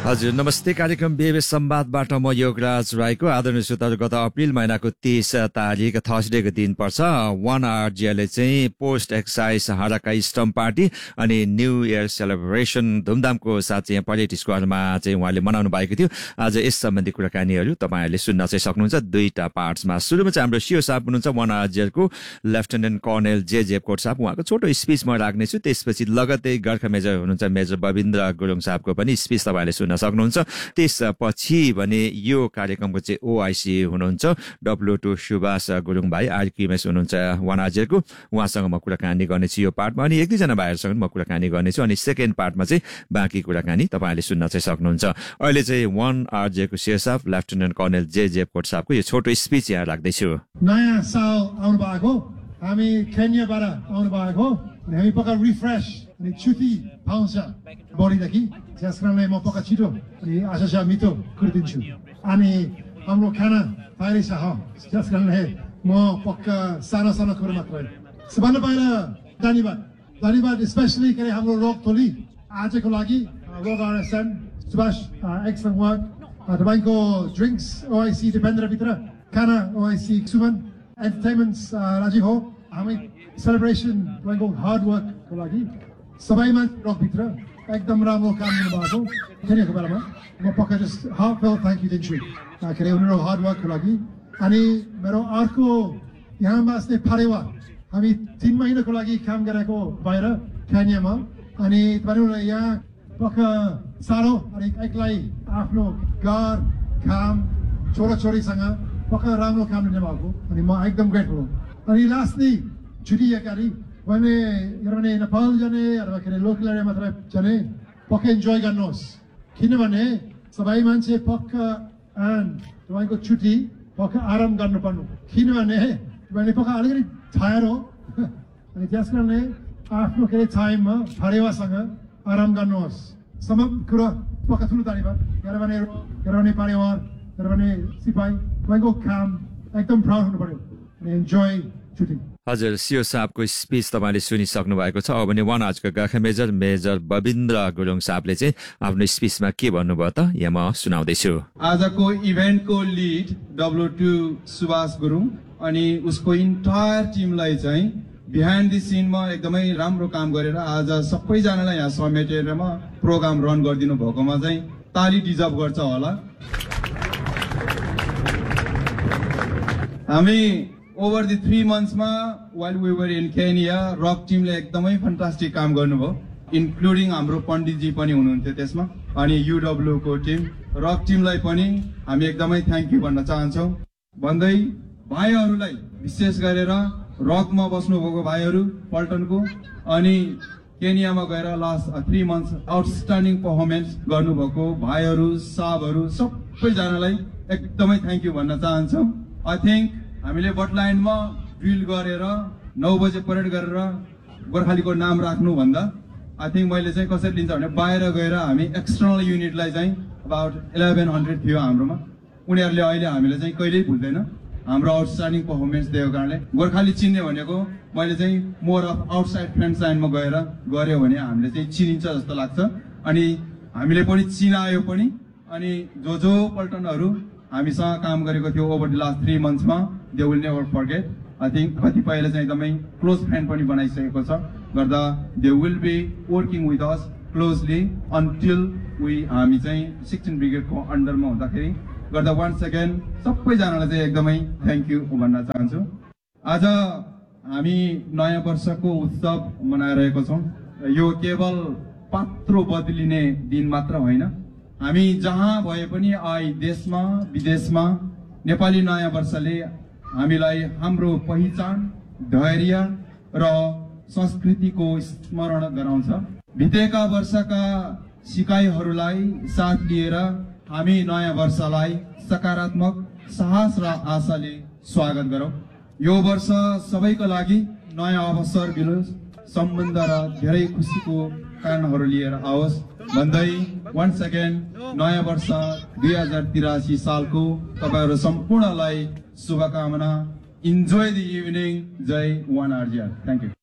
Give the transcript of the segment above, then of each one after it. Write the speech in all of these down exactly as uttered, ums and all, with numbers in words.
हजुर नमस्ते कार्यक्रम बेबे संवादबाट म योगराज राईको आदरणीय श्रोताहरू गत अप्रिल महिनाको तेइस तारिक थर्सडेको दिन पर्छ वान आरजिआरले चाहिँ पोस्ट एक्साइज हराकाई स्टम्प पार्टी अनि न्यू इयर सेलिब्रेसन धुमधामको साथ चाहिँ परेड स्क्वायरमा चाहिँ उहाँले मनाउनु भएको थियो। आज यस सम्बन्धी कुराकानीहरू तपाईँहरूले सुन्न चाहिँ सक्नुहुन्छ दुईटा पार्ट्समा। सुरुमा चाहिँ हाम्रो सिओ साहब हुनुहुन्छ वान आरजिआरको लेफ्टिनेन्ट कर्नेल जे जेपकोट साहब, उहाँको छोटो स्पिच म राख्नेछु। त्यसपछि लगतै गोर्खा मेजर हुनुहुन्छ मेजर बबिन्द्र गुरुङ साहबको पनि स्पिच तपाईँहरूले सुन्न सक्नुहुन्छ। त्यसपछि भने यो कार्यक्रमको चाहिँ ओआइसी हुनुहुन्छ डब्लु टू सुभाष गुरुङ भाइ आरक्युएमएस हुनुहुन्छ वान आरजिआरको, उहाँसँग म कुराकानी गर्नेछु यो पार्टमा। अनि एक दुईजना भाइहरूसँग म कुराकानी गर्नेछु अनि सेकेन्ड पार्टमा चाहिँ बाँकी कुराकानी तपाईँहरूले सुन्न चाहिँ सक्नुहुन्छ। अहिले चाहिँ वान आरजिआरको सिओ साहब लेफ्टिनेन्ट कर्नेल जे जेपकोट साहबको यो छोटो स्पिच यहाँ राख्दैछु। नयाँ साल आउनु भएको, हामी केन्याबाट आउनु भएको, हामी पक्का रिफ्रेस अनि छुट्टी पाउँछ बढीदेखि, त्यस कारणले म पक्का छिटो अनि आशा मिठो गरिदिन्छु। अनि हाम्रो खाना तयारी छ, त्यस कारणले म पक्का सानो सानो कुरो मात्रै। सबभन्दा पहिला धन्यवाद धन्यवाद स्पेसली के हाम्रो रोग थोली आजको लागि रोग आरएसएन सुभाष एक्सलन वर्क तपाईँको ड्रिङ्क्स ओआइसी दिपेन्द्रभित्र खाना ओआइसी सुमन एन्टरटेनमेन्ट्स राजीव हो। हामी सेलिब्रेसन तपाईँको हार्ड वर्कको लागि सबैमा रोगभित्र एकदम राम्रो काम गर्नुभएको केन्याको बेलामा म पक्का जस्ट हार्टफेल थ्याङ्क यू दिन्छु के अरे उनीहरू हार्ड वर्कको लागि। अनि मेरो अर्को यहाँ बस्ने परिवार, हामी तिन महिनाको लागि काम गरेको बाहिर केन्यामा, अनि तपाईँहरूलाई यहाँ पक्का साह्रो अनि एक्लै आफ्नो घर काम छोराछोरीसँग पक्का राम्रो काम दिनुभएको अनि म एकदम ग्रेटफुल। अनि लास्टली छुट्टी अगाडि भने किनभने नेपाल जाने अथवा के अरे लोकल एरिया मात्र जाने पक्का इन्जोय गर्नुहोस्, किनभने सबै मान्छे पक्का तपाईँको छुट्टी पक्का आराम गर्नुपर्नु, किनभने तपाईँले पक्का अलिकति टायर हो अनि त्यस कारणले आफ्नो के अरे टाइममा परिवारसँग आराम गर्नुहोस्। सबै कुरा पक्का ठुलो धन्यवाद किनभने किनभने परिवार किनभने सिपाही तपाईँको काम एकदम प्राउड हुनु पर्यो अनि इन्जोय छुट्टी। हजुर सिओ साहबको स्पिच तपाईँले सुनिसक्नु भएको छ। अब भने वान आजको गोर्खा मेजर मेजर बबिन्द्र गुरुङ साहबले चाहिँ आफ्नो स्पिचमा के भन्नुभयो त यहाँ म सुनाउँदैछु। आजको इभेन्टको lead W two Subhash Gurung अनि उसको इन्टायर टिमलाई चाहिँ बिहाइन्ड द सिनमा एकदमै राम्रो काम गरेर आज सबैजनालाई यहाँ समेटेरमा प्रोग्राम रन गरिदिनु भएकोमा चाहिँ ताली डिजर्भ गर्छ होला। हामी over the three मन्थ्समा while we were in Kenya rock टिमले एकदमै फन्टास्टिक काम गर्नुभयो, इन्क्लुडिङ हाम्रो पण्डितजी पनि हुनुहुन्थ्यो त्यसमा, अनि युडब्ल्यूको टिम रक टिमलाई पनि हामी एकदमै थ्याङ्क यू भन्न चाहन्छौँ। भन्दै भाइहरूलाई विशेष गरेर रकमा बस्नुभएको भाइहरू पल्टनको अनि केन्यामा गएर last three months outstanding performance गर्नुभएको भाइहरू साहबहरू सबैजनालाई एकदमै थ्याङ्क यू भन्न चाहन्छौँ। आई थिङ्क हामीले बटलाइनमा ड्रिल गरेर नौ बजे परेड गरेर गोर्खालीको नाम राख्नुभन्दा आई थिङ्क मैले चाहिँ कसरी लिन्छ भने बाहिर गएर हामी एक्सटर्नल युनिटलाई चाहिँ अबाउट इलेभेन हन्ड्रेड थियो हाम्रोमा, उनीहरूले अहिले हामीले चाहिँ कहिल्यै भुल्दैन हाम्रो आउटस्ट्यान्डिङ पर्फर्मेन्स दिएको कारणले। गोर्खाली चिन्ने भनेको मैले चाहिँ मोर अफ आउटसाइड फ्रेन्ड लाइनमा गएर गऱ्यो भने हामीले चाहिँ चिनिन्छ जस्तो लाग्छ अनि हामीले पनि चिनायो पनि। अनि जो जो पल्टनहरू हामीसँग काम गरेको थियो over the last three मन्थ्समा they will never forget. I think कतिपयले चाहिँ एकदमै क्लोज फ्रेन्ड पनि बनाइसकेको छ गर्दा they will be working with us closely until we हामी चाहिँ सिक्सटिन ब्रिगेडको अन्डरमा हुँदाखेरि गर्दा वान्स अगेन सबैजनालाई चाहिँ एकदमै थ्याङ्क यू भन्न चाहन्छु। आज हामी नयाँ वर्षको उत्सव मनाइरहेको छौँ। यो केवल पात्रो बदलिने दिन मात्र होइन, हामी जहाँ भए पनि आई देशमा विदेशमा नेपाली नयाँ वर्षले हामीलाई हाम्रो पहिचान धैर्य र संस्कृतिको स्मरण गराउँछ। बितेका वर्षका सिकाइहरूलाई साथ लिएर हामी नयाँ वर्षलाई सकारात्मक साहस र आशाले स्वागत गरौँ। यो वर्ष सबैको लागि नयाँ अवसर मिलोस्, सम्बन्ध र धेरै खुसीको कारणहरू लिएर आओस् भन्दै वन्स अगेन नयाँ वर्ष दुई हजार तिरासी सालको तपाईँहरू सम्पूर्णलाई शुभकामना। Enjoy the evening. Jay one आरजिआर। Thank you.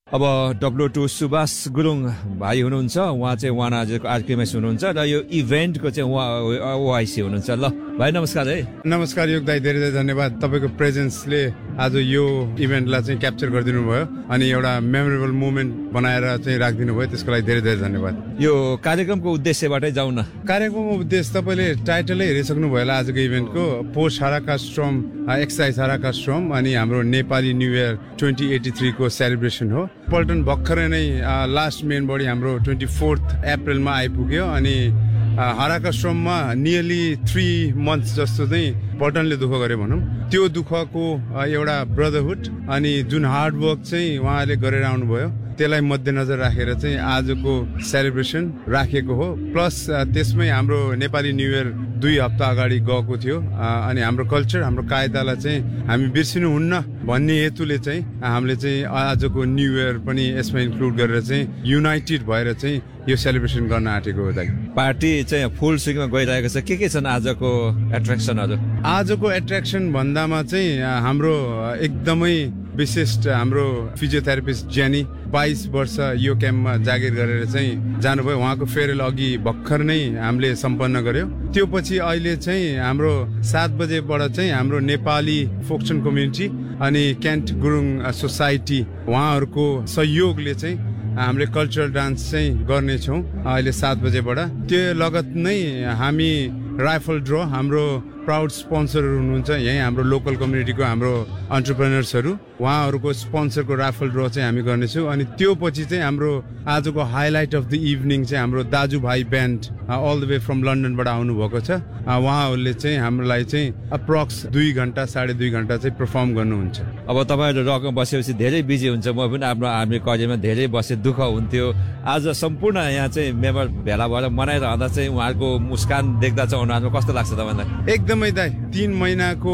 अब डब्लु टू सुभाष गुरुङ भाइ हुनुहुन्छ, उहाँ चाहिँ वान आरजेको आरकेएमएस हुनुहुन्छ र यो इभेन्टको चाहिँ उहाँ ओआइसी हुनुहुन्छ। ल भाइ नमस्कार है। नमस्कार योग दाई, धेरै धेरै धन्यवाद। तपाईँको प्रेजेन्सले आज यो इभेन्टलाई चाहिँ क्याप्चर गरिदिनु भयो अनि एउटा मेमोरेबल मोमेन्ट बनाएर चाहिँ राखिदिनु भयो, त्यसको लागि धेरै धेरै धन्यवाद। यो कार्यक्रमको उद्देश्यबाटै जाउँ न। कार्यक्रमको उद्देश्य तपाईँले टाइटलै हेरिसक्नु भयो होला आजको इभेन्टको, पोस्ट हाराकास्ट्रम एक्सर्साइज हाराकास्ट्रम अनि हाम्रो Nepali new year twenty eighty थ्रीको celebration हो। पल्टन भर्खरै नै लास्ट मेन बडी हाम्रो ट्वेन्टी फोर्थ अप्रिलमा आइपुग्यो अनि हाराकास्ट्रममा नियरली थ्री मन्थ्स जस्तो चाहिँ पल्टनले दुःख गर्यो भनौँ। त्यो दुःखको एउटा ब्रदरहुड अनि जुन हार्डवर्क चाहिँ उहाँले गरेर आउनुभयो त्यसलाई मध्यनजर राखेर चाहिँ आजको सेलिब्रेसन राखेको हो। प्लस त्यसमै हाम्रो नेपाली न्यू इयर दुई हप्ता अगाडि गएको थियो अनि हाम्रो कल्चर हाम्रो कायदालाई चाहिँ हामी बिर्सिनुहुन्न भन्ने हेतुले चाहिँ हामीले चाहिँ आजको न्यू इयर पनि यसमा इन्क्लुड गरेर चाहिँ युनाइटेड भएर चाहिँ यो सेलिब्रेसन गर्न आँटेको हो। दाइ पार्टी चाहिँ फुल स्विङमा गइरहेको छ, के के छन् आजको एट्र्याक्सनहरू? आजको एट्र्याक्सन भन्दामा चाहिँ हाम्रो एकदमै विशिष्ट हाम्रो फिजियोथेरापिस्ट जेनी बाइस वर्ष यो क्याम्पमा जागिर गरेर चाहिँ जानुभयो। उहाँको फेरेल अघि भर्खर नै हामीले सम्पन्न गर्यो। त्यो पछि अहिले चाहिँ हाम्रो सात बजेबाट चाहिँ हाम्रो नेपाली फोक्सन कम्युनिटी अनि केन्ट गुरुङ सोसाइटी उहाँहरूको सहयोगले चाहिँ हामीले कल्चरल डान्स चाहिँ गर्नेछौँ अहिले सात बजेबाट। त्यो लगत नै हामी राइफल ड्र, हाम्रो प्राउड स्पोन्सरहरू हुनुहुन्छ यहीँ हाम्रो लोकल कम्युनिटीको हाम्रो अन्टरप्रेनर्सहरू, उहाँहरूको स्पोन्सरको राइफल ड्र चाहिँ हामी गर्नेछौँ। अनि त्यो पछि चाहिँ हाम्रो आजको हाइलाइट अफ द इभिनिङ चाहिँ हाम्रो दाजुभाइ band all the way from लन्डनबाट आउनुभएको छ। उहाँहरूले चाहिँ हामीलाई चाहिँ अप्रोक्स दुई घन्टा साढे दुई घन्टा चाहिँ पर्फर्म गर्नुहुन्छ। अब तपाईँहरू रकम बसेपछि धेरै बिजी हुन्छ, म पनि आफ्नो आर्मी करियरमा धेरै बसे दुःख हुन्थ्यो। आज सम्पूर्ण यहाँ चाहिँ मेम्बर भेला भएर मनाइरहँदा चाहिँ उहाँहरूको मुस्कान देख्दा चाहिँ अनुहारमा कस्तो लाग्छ तपाईँलाई? एकदमै दाइ, तीन महिनाको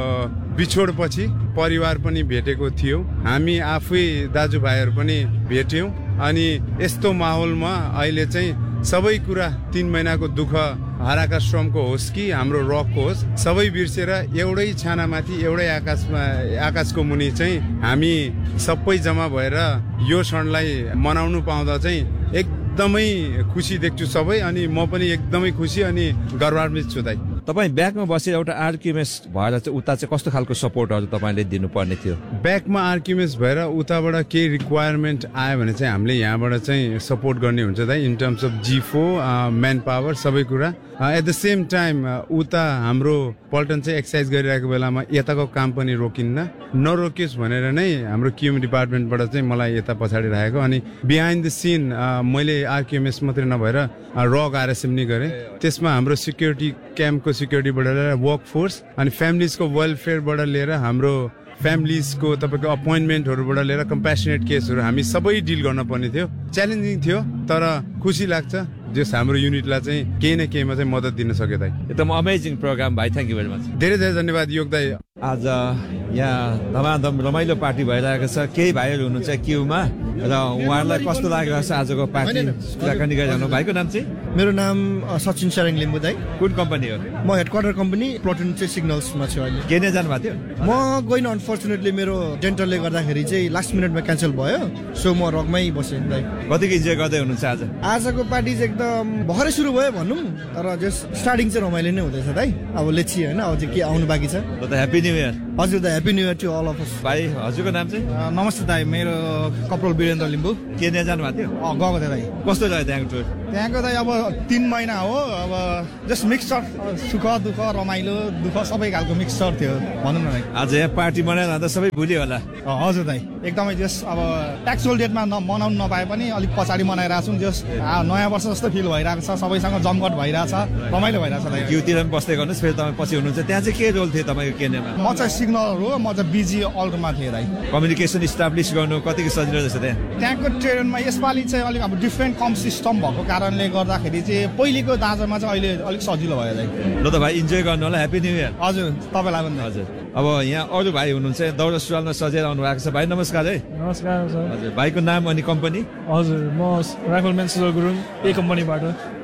बिछोडपछि परिवार पनि भेटेको थियो, हामी आफै दाजुभाइहरू पनि भेट्यौँ अनि यस्तो माहौलमा अहिले चाहिँ सबै कुरा तीन महिनाको दुःख हाराकास्ट्रमको होस् कि हाम्रो रकको होस् सबै बिर्सेर एउटै छानामाथि एउटै आकाशमा आकाशको मुनि चाहिँ हामी सबै जम्मा भएर यो क्षणलाई मनाउनु पाउँदा चाहिँ एकदमै खुसी देख्छु सबै अनि म पनि एकदमै खुसी अनि गर्वान्वित छु। दाइ तपाईँ ब्याकमा बसेर एउटा आर्किमेस भएर चाहिँ उता चाहिँ कस्तो खालको सपोर्टहरू तपाईँले दिनुपर्ने थियो? ब्याकमा आर्किमेस भएर उताबाट केही रिक्वायरमेन्ट आयो भने चाहिँ हामीले यहाँबाट चाहिँ सपोर्ट गर्ने हुन्छ दाइ, in terms of जिफो man power सबै कुरा। एट द सेम टाइम उता हाम्रो पल्टन चाहिँ एक्सर्साइज गरिरहेको बेलामा यताको काम पनि रोकिन्न, नरोकियोस् भनेर नै हाम्रो क्युम डिपार्टमेन्टबाट चाहिँ मलाई यता पछाडि राखेको। अनि बिहाइन्ड द सिन मैले आरकेएमएस मात्रै नभएर रक आरएसएम नि गरेँ, त्यसमा हाम्रो सिक्युरिटी क्याम्पको सिक्युरिटीबाट लिएर वर्क फोर्स अनि फ्यामिलीजको वेलफेयरबाट लिएर हाम्रो फ्यामिलीजको तपाईँको अपोइन्टमेन्टहरूबाट लिएर कम्प्यासनेट केसहरू हामी सबै डिल गर्न पर्ने थियो। च्यालेन्जिङ थियो तर खुसी लाग्छ जस हाम्रो युनिटलाई चाहिँ केही न केहीमा चाहिँ मद्दत दिन सक्यो। दाइ एकदम अमेजिङ प्रोग्राम भाइ, थ्याङ्क यू भेरी मच। धेरै धेरै धन्यवाद योग दाइ। आज यहाँ धमाधम रमाइलो पार्टी भइरहेको छ, केही भाइहरू हुनुहुन्छ क्युमा र उहाँहरूलाई कस्तो लागिरहेको छ आजको पार्टी कुराकानी गरिरहनु। भाइको नाम चाहिँ? मेरो नाम सचिन स्यारेङ लिम्बू दाइ। कुन कम्पनी हो? म हेडक्वार्टर कम्पनी प्लटुन चाहिँ सिग्नल्समा छु अहिले। केन्या जानुभएको थियो? म गइन, अनफर्चुनेटली मेरो डेन्टलले गर्दाखेरि चाहिँ लास्ट मिनटमा क्यान्सल भयो, सो म रकमै बसेँ दाइ। कतिको इन्जोय गर्दै हुनुहुन्छ आज? आजको पार्टी चाहिँ एकदम भर्खरै सुरु भयो भनौँ, तर जस्ट स्टार्टिङ चाहिँ रमाइलो नै हुँदैछ दाइ। अब लेट्सी होइन, अब चाहिँ के आउनु बाँकी छ। Happy new year. हजुर दाइ, happy new year to all of us. भाइ हजुरको नाम चाहिँ? नमस्ते दाइ, मेरो कपल वीरेन्द्र लिम्बू। केन्या जानुभएको थियो? अँ गएको थियो दाइ। कस्तो रह्यो त्यहाँको टुर? त्यहाँको दाइ अब तिन महिना हो, अब जस्ट मिक्सचर, सुख दुःख रमाइलो दुःख सबै खालको मिक्सचर थियो भनौँ न दाइ। आज यहाँ पार्टी मनाइरहँदा सबै भुल्यो होला? हजुर दाइ, एकदमै जस्ट अब ट्याक्सुअल डेटमा न मनाउनु नपाए पनि अलिक पछाडि मनाइरहेको छौँ। जस्ट नयाँ वर्ष जस्तो फिल भइरहेको छ, सबैसँग जमघट भइरहेछ, रमाइलो भइरहेछ दाइ। क्युतिर पनि बस्दै गर्नुहोस्, फेरि तपाईँ पछि हुनुहुन्छ। त्यहाँ चाहिँ के रोल थियो तपाईँको केन्यामा? म चाहिँ सिग्नल हो, म चाहिँ बिजी अल्टमा थिएँ दाइ। कम्युनिकेसन इस्टाब्लिस गर्नु कतिको सजिलो रहेछ त्यहाँ? त्यहाँको ट्रेनमा यसपालि चाहिँ अलिक अब डिफ्रेन्ट कम सिस्टम भएको कारणले गर्दाखेरि चाहिँ पहिलेको दाँजोमा चाहिँ अहिले अलिक सजिलो भयो दाइ। ल त भाइ, इन्जोय गर्नु होला, ह्याप्पी न्यू इयर। हजुर तपाईँलाई पनि। हजुर अब यहाँ अरू भाइ हुनुहुन्छ, दौरा सुरुवालमा सजेर आउनु भएको छ। भाइ नमस्कार है। नमस्कार सर। हजुर, भाइको नाम अनि कम्पनी? हजुर, म राइफलम्यान सुजल गुरुङ, ए कम्पनीबाट।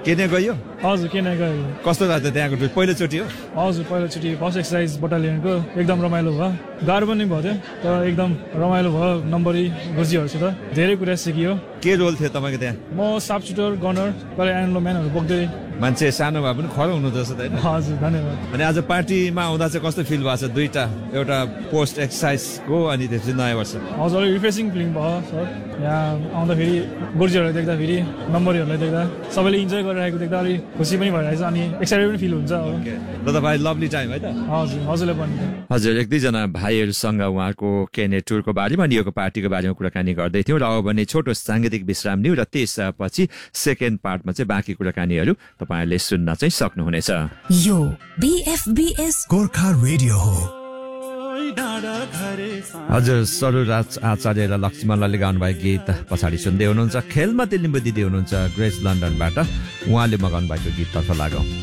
केन्या गयो हजुर केन्या गयो कस्तो लाग्यो त्यहाँको टुर पहिलोचोटि हो हजुर पहिलोचोटि फर्स्ट एक्सर्साइज बटालियनको एकदम रमाइलो भयो गाह्रो पनि भयो थियो तर एकदम रमाइलो भयो नम्बरी गुर्जीहरूसित धेरै कुरा सिकियो के रोल थियो तपाईँको त्यहाँ म साब सुटर गनर कहिले एन्डलोम्यानहरू बोक्दै मान्छे सानो भए पनि खरो हुनु जस्तो होइन हजुर धन्यवाद अनि आज पार्टीमा आउँदा चाहिँ कस्तो फिल भएको छ दुईटा एउटा पोस्ट एक्सर्साइजको अनि त्यसपछि नयाँ वर्ष हजुर अलिक रिफ्रेसिङ फिलिङ भयो सर यहाँ आउँदाखेरि गुर्जीहरूलाई देख्दाखेरि नम्बरीहरूलाई देख्दा सबैले इन्जोय गरिरहेको देख्दा अलिक खुसी पनि भइरहेछ अनि एक्साइटेड पनि फिल हुन्छ ल तपाईँ लभली टाइम है त हजुर हजुरले पनि हजुर एक दुईजना भाइहरूसँग उहाँको केने टुरको बारेमा अनि यो पार्टीको बारेमा कुराकानी गर्दै थियौँ र अब भने छोटो साङ्गीतिक विश्राम लिउँ र त्यसपछि सेकेन्ड पार्टमा चाहिँ बाँकी कुराकानीहरू तपाईँहरूले सुन्न चाहिँ सक्नुहुनेछ यो बीएफबीएस गोर्खा रेडियो हो हजुर सरुराज आचार्य र लक्ष्मणले गाउनुभएको गीत पछाडि सुन्दै हुनुहुन्छ खेलमा तेलिम्बु दिदी हुनुहुन्छ ग्रेस लन्डनबाट उहाँले मगाउनु भएको गीततर्फ लागौँ